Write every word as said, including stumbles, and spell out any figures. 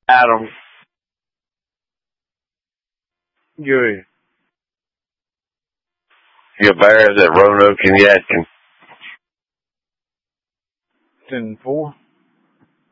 Adam. Good. Your Bears at Roanoke and Yadkin. Ten four.